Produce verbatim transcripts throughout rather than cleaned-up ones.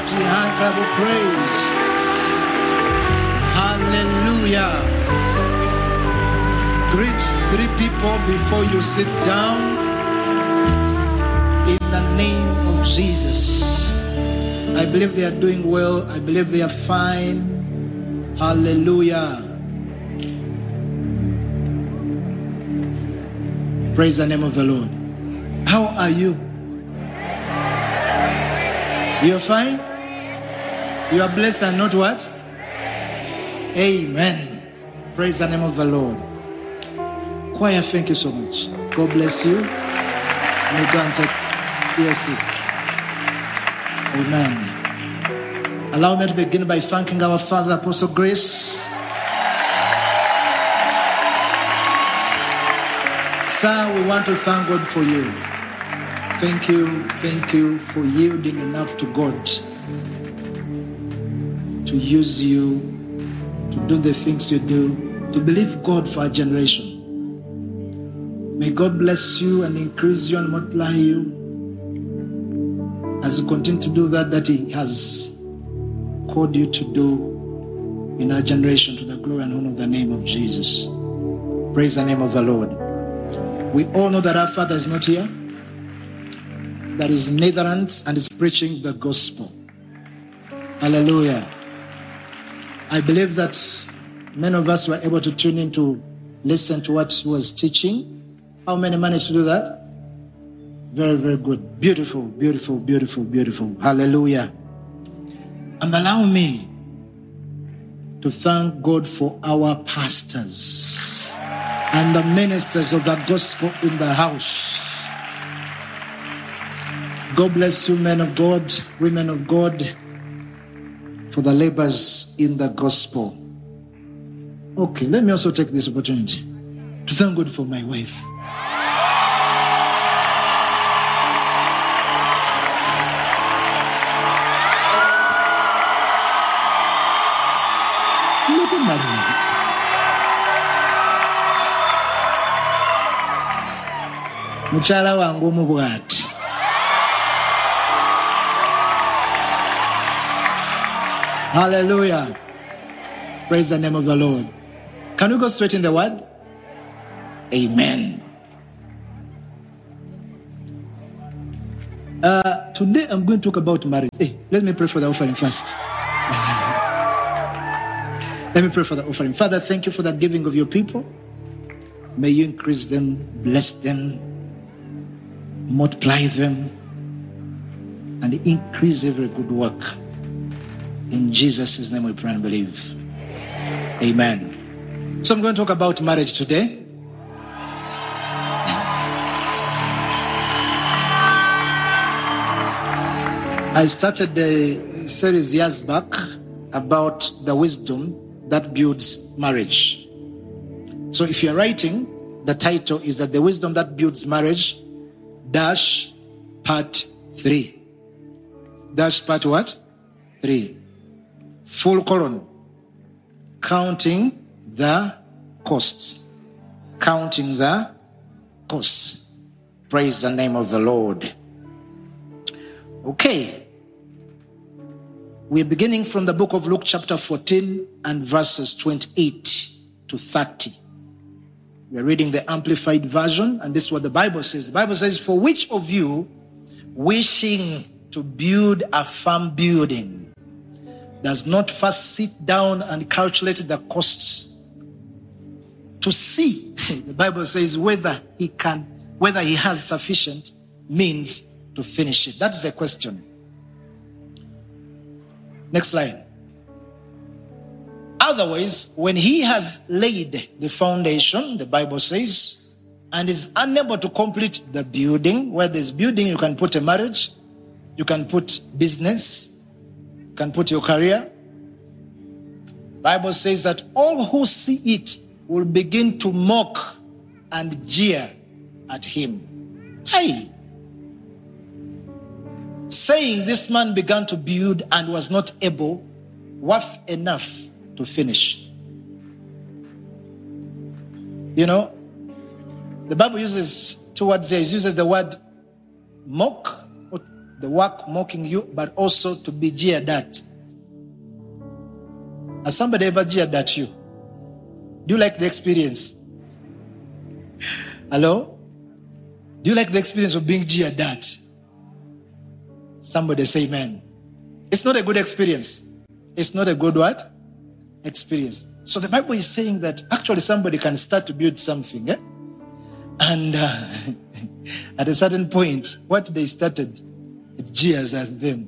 lifting hand clap of praise. Hallelujah. Greet three people before you sit down. In the name of Jesus. I believe they are doing well. I believe they are fine. Hallelujah. Praise the name of the Lord. How are you? You are fine? You are blessed and not what? Amen. Praise the name of the Lord. Choir, thank you so much. God bless you. May go and take your seats. Amen. Allow me to begin by thanking our Father, Apostle Grace. Sir, we want to thank God for you. Thank you, thank you for yielding enough to God to use you, to do the things you do, to believe God for a generation. May God bless you and increase you and multiply you as you continue to do that that He has called you to do in our generation, to the glory and honor of the name of Jesus. Praise the name of the Lord. We all know that our Father is not here, that is in Netherlands and is preaching the gospel. Hallelujah. I believe that many of us were able to tune in to listen to what he was teaching. How many managed to do that? Very, very good. Beautiful, beautiful, beautiful, beautiful. Hallelujah. And allow me to thank God for our pastors and the ministers of the gospel in the house. God bless you, men of God, women of God, for the labors in the gospel. Okay, let me also take this opportunity to thank God for my wife. Muchala wangu mubwati. Hallelujah. Praise the name of the Lord. Can we go straight in the word? Amen. Uh, today I'm going to talk about marriage. Hey, let me pray for the offering first. Let me pray for the offering. Father, thank you for the giving of your people. May you increase them, bless them, multiply them, and increase every good work. In Jesus' name we pray and believe. Amen. So I'm going to talk about marriage today. I started the series years back about the wisdom that builds marriage. So if you're writing, the title is that the wisdom that builds marriage, dash part three. Dash part what? Three. Full colon. Counting the costs. Counting the costs. Praise the name of the Lord. Okay. We're beginning from the book of Luke chapter fourteen and verses twenty-eight to thirty. We're reading the Amplified Version, and this is what the Bible says. The Bible says, for which of you wishing to build a firm building does not first sit down and calculate the costs to see, the Bible says, whether he can, whether he has sufficient means to finish it. That's the question. Next line. Otherwise, when he has laid the foundation, the Bible says, and is unable to complete the building, where there's building, you can put a marriage, you can put business, you can put your career. The Bible says that all who see it will begin to mock and jeer at him. Hey! Saying this man began to build and was not able, worth enough to finish. You know, the Bible uses two words there. It uses the word mock, the work mocking you, but also to be jeered at. Has somebody ever jeered at you? Do you like the experience? Hello? Do you like the experience of being jeered at? Somebody say amen. It's not a good experience. It's not a good what? Experience. So the Bible is saying that actually somebody can start to build something. Eh? And uh, at a certain point, what they started, it jeers at them.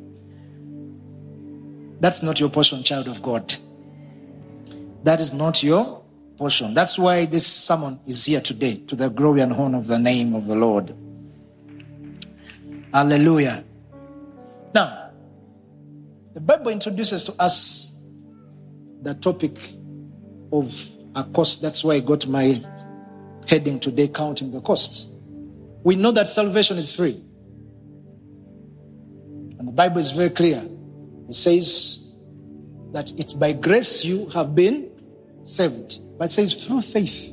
That's not your portion, child of God. That is not your portion. That's why this sermon is here today, to the glory and honor of the name of the Lord. Hallelujah. Now, the Bible introduces to us the topic of a cost. That's why I got my heading today, counting the costs. We know that salvation is free. And the Bible is very clear. It says that it's by grace you have been saved. But it says through faith.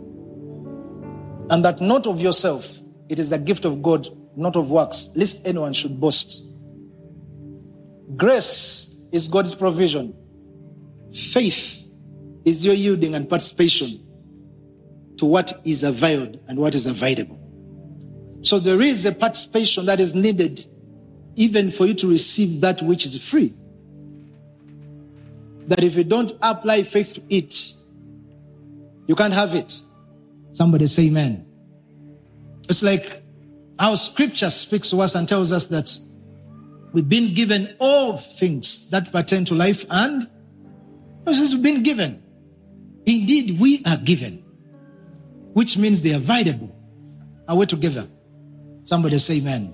And that not of yourself. It is the gift of God, not of works, lest anyone should boast. Grace is God's provision. Faith is your yielding and participation to what is availed and what is available. So there is a participation that is needed even for you to receive that which is free. That if you don't apply faith to it, you can't have it. Somebody say amen. It's like how scripture speaks to us and tells us that we've been given all things that pertain to life, and it says we've been given. Indeed, we are given, which means they are available. Are we together? Somebody say amen.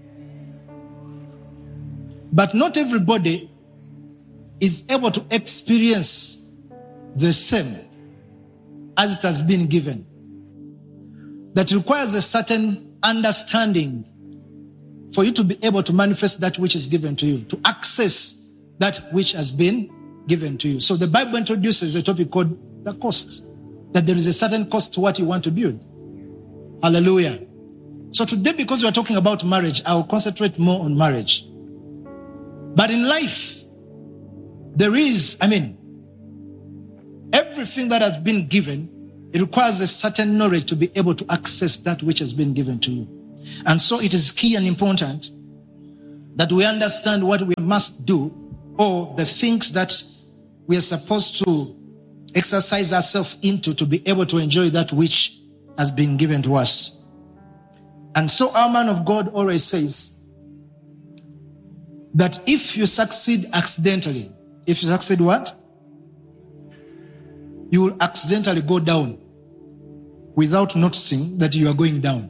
But not everybody is able to experience the same as it has been given. That requires a certain understanding for you to be able to manifest that which is given to you, to access that which has been given to you. So the Bible introduces a topic called the cost, that there is a certain cost to what you want to build. Hallelujah. So today, because we are talking about marriage, I will concentrate more on marriage. But in life, there is, I mean, everything that has been given, it requires a certain knowledge to be able to access that which has been given to you. And so it is key and important that we understand what we must do, or the things that we are supposed to exercise ourselves into to be able to enjoy that which has been given to us. And so our man of God always says that if you succeed accidentally, if you succeed what? You will accidentally go down without noticing that you are going down.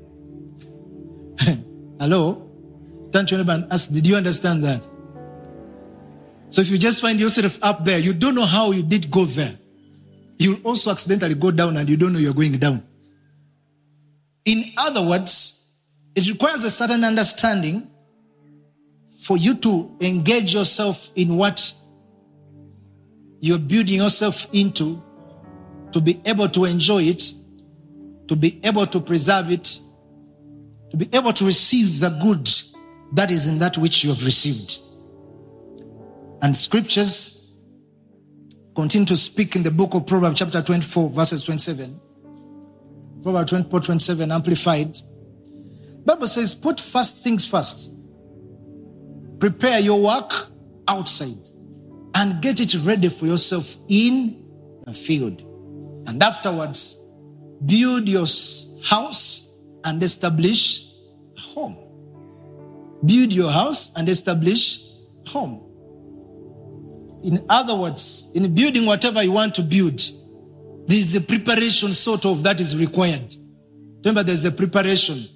Hello? Turn to your neighbor and ask, did you understand that? So if you just find yourself up there, you don't know how you did go there. You'll also accidentally go down and you don't know you're going down. In other words, it requires a certain understanding for you to engage yourself in what you're building yourself into, to be able to enjoy it, to be able to preserve it, to be able to receive the good that is in that which you have received. And scriptures continue to speak in the book of Proverbs chapter twenty-four, verses twenty-seven. Proverbs twenty-four, twenty-seven, amplified. Bible says, put first things first. Prepare your work outside and get it ready for yourself in the field. And afterwards, build your house and establish a home. Build your house and establish a home. In other words, in building whatever you want to build, there is a preparation sort of that is required. Remember, there's a preparation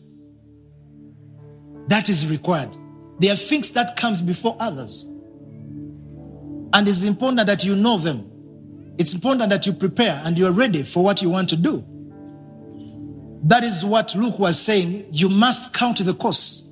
that is required. There are things that comes before others. And it's important that you know them. It's important that you prepare and you're ready for what you want to do. That is what Luke was saying. You must count the cost.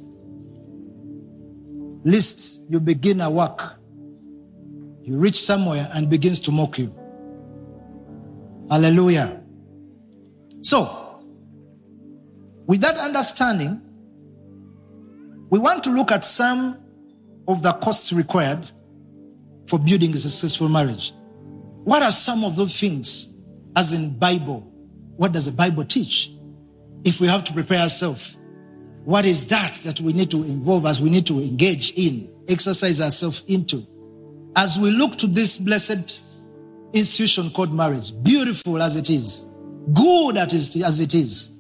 Lest you begin a work, you reach somewhere and begins to mock you. Hallelujah. So, with that understanding, we want to look at some of the costs required for building a successful marriage. What are some of those things, as in Bible? What does the Bible teach? If we have to prepare ourselves, what is that that we need to involve us, we need to engage in, exercise ourselves into? As we look to this blessed institution called marriage, beautiful as it is, good as it is,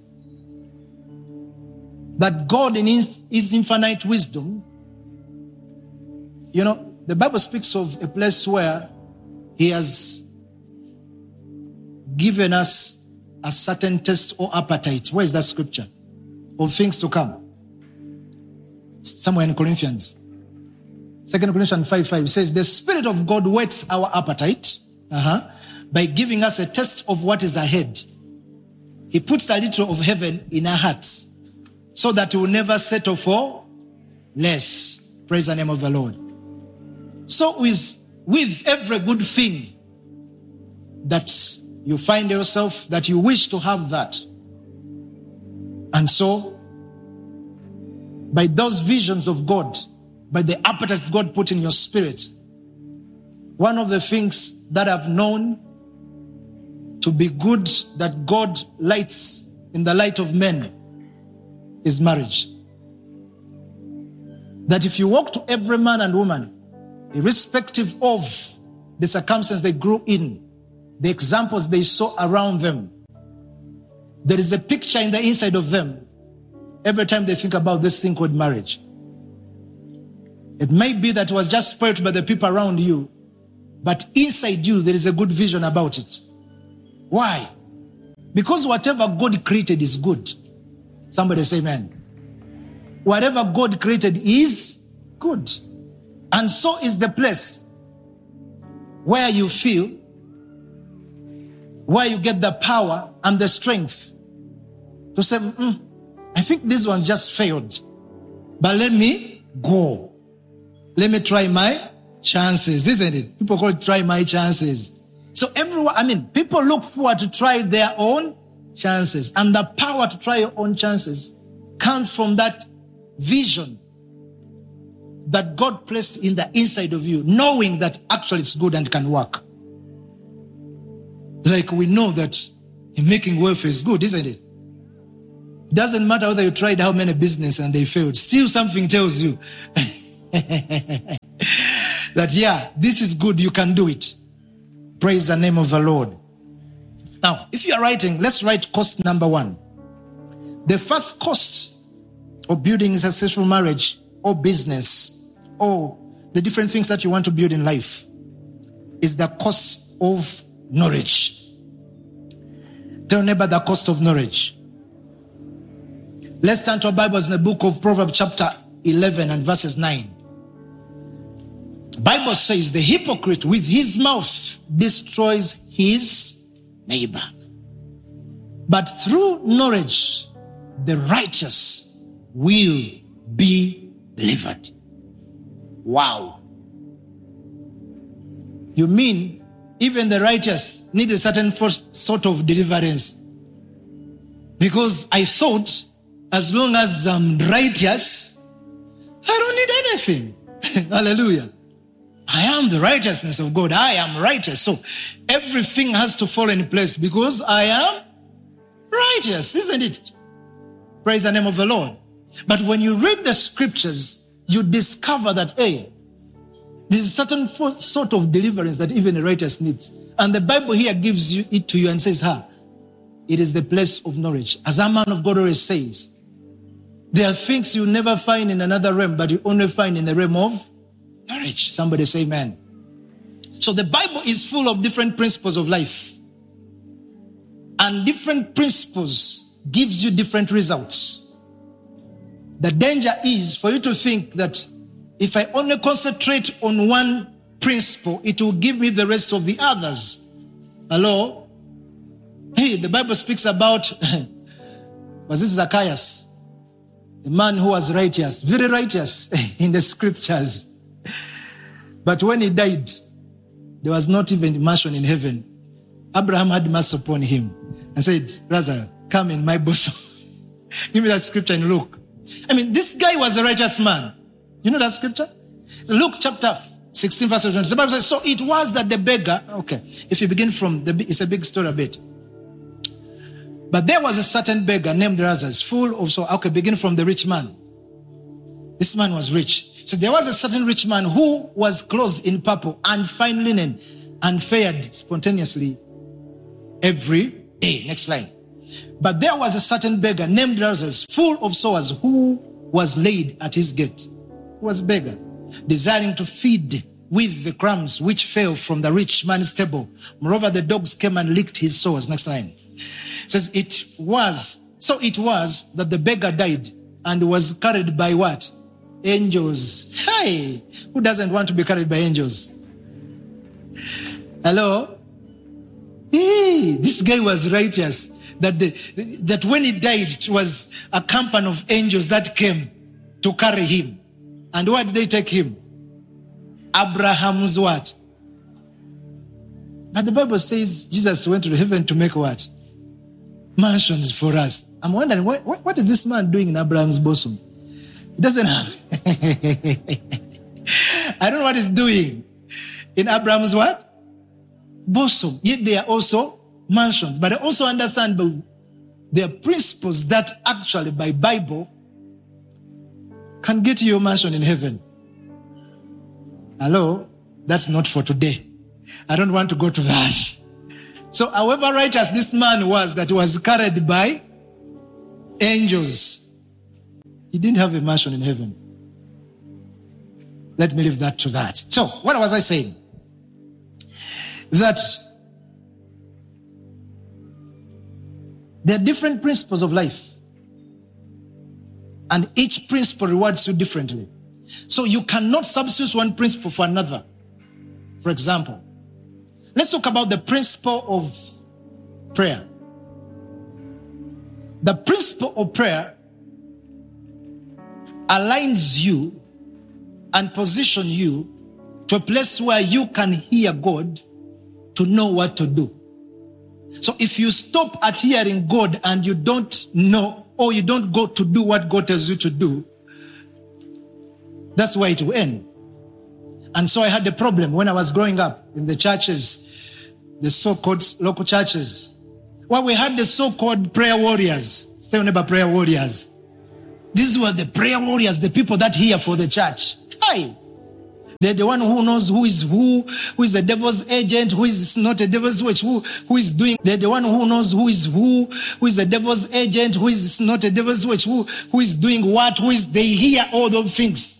that God in his infinite wisdom, you know, the Bible speaks of a place where he has given us a certain taste or appetite. Where is that scripture? Of things to come. Somewhere in Corinthians. Second Corinthians five five says, the Spirit of God whets our appetite uh-huh, by giving us a taste of what is ahead. He puts a little of heaven in our hearts so that we will never settle for less. Praise the name of the Lord. So with, with every good thing that you find yourself, that you wish to have that. And so, by those visions of God, by the appetites God put in your spirit, one of the things that I've known to be good that God lights in the light of men is marriage. That if you walk to every man and woman, irrespective of the circumstances they grew in, the examples they saw around them, there is a picture in the inside of them every time they think about this thing called marriage. It may be that it was just spoiled by the people around you, but inside you there is a good vision about it. Why? Because whatever God created is good. Somebody say amen. Whatever God created is good. And so is the place where you feel, where you get the power and the strength to say, mm, I think this one just failed, but let me go. Let me try my chances, isn't it? People call it try my chances. So everyone, I mean, people look forward to try their own chances. And the power to try your own chances comes from that vision that God placed in the inside of you, knowing that actually it's good and can work. Like we know that making wealth is good, isn't it? It doesn't matter whether you tried how many businesses and they failed. Still something tells you that, yeah, this is good, you can do it. Praise the name of the Lord. Now, if you are writing, let's write cost number one. The first cost of building a successful marriage or business or the different things that you want to build in life is the cost of knowledge. Tell neighbor the cost of knowledge. Let's turn to our Bibles in the book of Proverbs chapter eleven and verses nine. The Bible says, the hypocrite with his mouth destroys his neighbor, but through knowledge the righteous will be delivered. Wow. You mean even the righteous need a certain sort of deliverance? Because I thought as long as I'm righteous, I don't need anything. Hallelujah. I am the righteousness of God. I am righteous. So everything has to fall in place because I am righteous, isn't it? Praise the name of the Lord. But when you read the scriptures, you discover that, hey, there's a certain sort of deliverance that even a righteous needs. And the Bible here gives you it to you and says, ha, it is the place of knowledge. As a man of God always says, there are things you never find in another realm, but you only find in the realm of knowledge. Somebody say amen. So the Bible is full of different principles of life. And different principles gives you different results. The danger is for you to think that if I only concentrate on one principle, it will give me the rest of the others. Hello? Hey, the Bible speaks about, was this Zacchaeus? A man who was righteous, very righteous in the scriptures. But when he died, there was not even mention in heaven. Abraham had mercy upon him and said, brother, come in my bosom. Give me that scripture and look. I mean, this guy was a righteous man. You know that scripture? Luke chapter sixteen, verse twenty. The Bible says, so it was that the beggar, okay, if you begin from, the, it's a big story a bit. But there was a certain beggar named Lazarus, full of, so, okay, begin from the rich man. This man was rich. So there was a certain rich man who was clothed in purple and fine linen and fared spontaneously every day. Next line. But there was a certain beggar named Lazarus, full of sores, who was laid at his gate. He was a beggar, desiring to feed with the crumbs which fell from the rich man's table. Moreover, the dogs came and licked his sores. Next line. It says, it was, so it was that the beggar died and was carried by what? Angels. Hey, who doesn't want to be carried by angels? Hello? Hey, this guy was righteous. That the, that when he died, it was a company of angels that came to carry him. And where did they take him? Abraham's what? But the Bible says Jesus went to heaven to make what? Mansions for us. I'm wondering, what, what, what is this man doing in Abraham's bosom? He doesn't have. I don't know what he's doing in Abraham's what? Bosom. Yet they are also mansions. But I also understand there are principles that actually by Bible can get you a mansion in heaven. Hello? That's not for today. I don't want to go to that. So however righteous this man was that was carried by angels, he didn't have a mansion in heaven. Let me leave that to that. So what was I saying? That there are different principles of life. And each principle rewards you differently. So you cannot substitute one principle for another. For example, let's talk about the principle of prayer. The principle of prayer aligns you and position you to a place where you can hear God to know what to do. So if you stop at hearing God and you don't know, or you don't go to do what God tells you to do, that's where it will end. And so I had a problem when I was growing up in the churches, the so-called local churches. Well, we had the so-called prayer warriors. Stay on about prayer warriors. These were the prayer warriors, the people that hear for the church. Hi. They're the one who knows who is who, who is the devil's agent, who is not a devil's witch, who, who is doing. They're the one who knows who is who, who is the devil's agent, who is not a devil's witch, who, who is doing what, who is, they hear all those things.